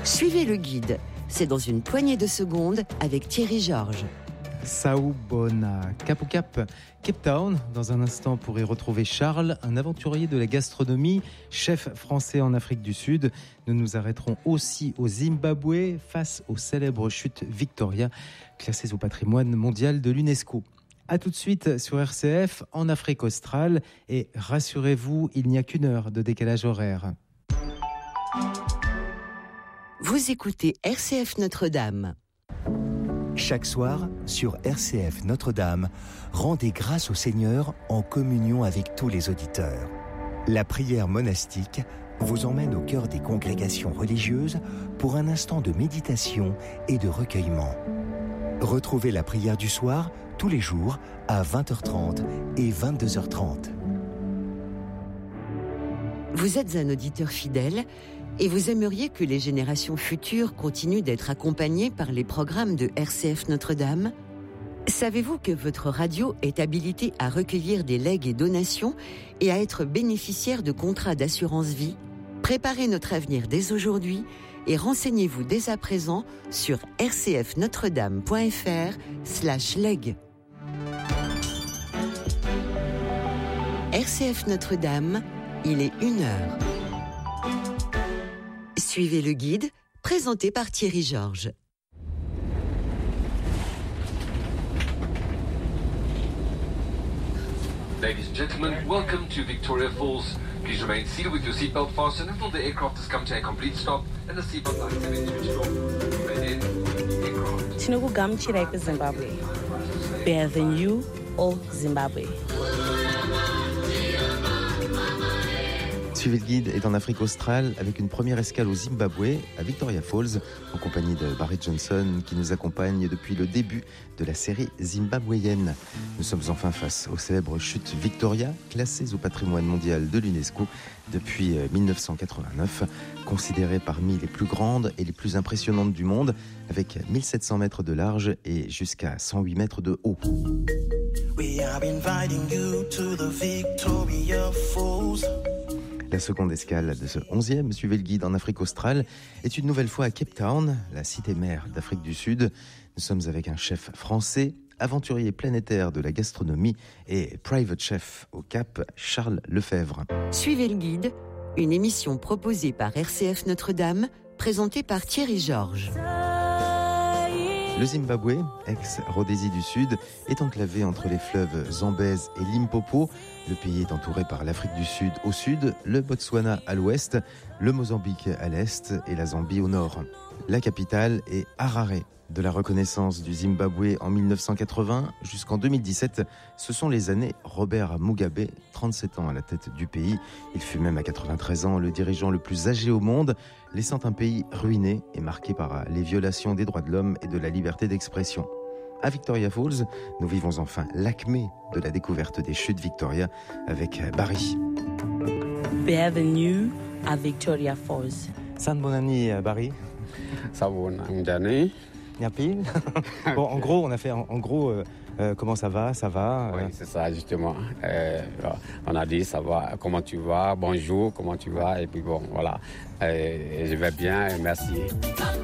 Suivez le guide. C'est dans une poignée de secondes avec Thierry Georges. Saoubona, Cap au Cap, Cape Town. Dans un instant, vous pourrez retrouver Charles, un aventurier de la gastronomie, chef français en Afrique du Sud. Nous nous arrêterons aussi au Zimbabwe face aux célèbres chutes Victoria, classées au patrimoine mondial de l'UNESCO. A tout de suite sur RCF, en Afrique australe. Et rassurez-vous, il n'y a qu'une heure de décalage horaire. Vous écoutez RCF Notre-Dame. Chaque soir, sur RCF Notre-Dame, rendez grâce au Seigneur en communion avec tous les auditeurs. La prière monastique vous emmène au cœur des congrégations religieuses pour un instant de méditation et de recueillement. Retrouvez la prière du soir tous les jours à 20h30 et 22h30. Vous êtes un auditeur fidèle et vous aimeriez que les générations futures continuent d'être accompagnées par les programmes de RCF Notre-Dame ? Savez-vous que votre radio est habilitée à recueillir des legs et donations et à être bénéficiaire de contrats d'assurance vie ? Préparez notre avenir dès aujourd'hui et renseignez-vous dès à présent sur rcfnotredame.fr/leg. RCF Notre-Dame, il est 1h. Suivez le guide, présenté par Thierry Georges. Ladies and gentlemen, welcome to Victoria Falls. Please remain seated with your seatbelt fastened until the aircraft has come to a complete stop and the seatbelt lights have been switched off. Remain in the aircraft. Tinokugam Chireke, Zimbabwe. Better than you, all Zimbabwe. Suivez le guide est en Afrique australe avec une première escale au Zimbabwe, à Victoria Falls, en compagnie de Barry Johnson qui nous accompagne depuis le début de la série zimbabwéenne. Nous sommes enfin face aux célèbres chutes Victoria, classées au patrimoine mondial de l'UNESCO depuis 1989, considérées parmi les plus grandes et les plus impressionnantes du monde, avec 1700 mètres de large et jusqu'à 108 mètres de haut. We are inviting you to the Victoria Falls. La seconde escale de ce 11e, suivez le guide en Afrique australe, est une nouvelle fois à Cape Town, la cité-mère d'Afrique du Sud. Nous sommes avec un chef français, aventurier planétaire de la gastronomie et private chef au Cap, Charles Lefebvre. Suivez le guide, une émission proposée par RCF Notre-Dame, présentée par Thierry Georges. Le Zimbabwe, ex-Rhodésie du Sud, est enclavé entre les fleuves Zambèze et Limpopo. Le pays est entouré par l'Afrique du Sud au sud, le Botswana à l'ouest, le Mozambique à l'est et la Zambie au nord. La capitale est Harare. De la reconnaissance du Zimbabwe en 1980 jusqu'en 2017, ce sont les années Robert Mugabe, 37 ans à la tête du pays. Il fut même à 93 ans le dirigeant le plus âgé au monde, laissant un pays ruiné et marqué par les violations des droits de l'homme et de la liberté d'expression. À Victoria Falls, nous vivons enfin l'acmé de la découverte des chutes Victoria avec Barry. Bienvenue à Victoria Falls. Sanbonani, Barry. Sabonani. Nyapil. Bon, en gros, on a fait comment ça va, Oui, c'est ça, justement. On a dit, ça va, comment tu vas, bonjour, comment tu vas, et puis bon, voilà. Je vais bien, merci.